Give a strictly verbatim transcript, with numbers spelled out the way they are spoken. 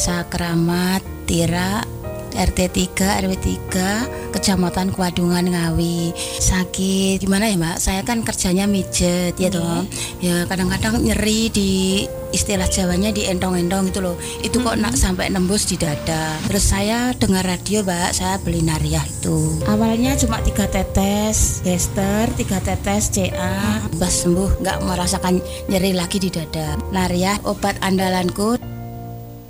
Sakramat Tira R T tiga R W tiga Kecamatan Kuadungan Ngawi. Sakit gimana ya Mbak? Saya kan kerjanya mijet ya toh. Ya kadang-kadang nyeri di istilah Jawanya di entong-entong gitu loh. Itu kok nak sampai nembus di dada. Terus saya dengar radio Mbak, saya beli Nariah itu. Awalnya cuma tiga tetes gester, tiga tetes C A. Pas sembuh nggak merasakan nyeri lagi di dada. Nariah obat andalanku.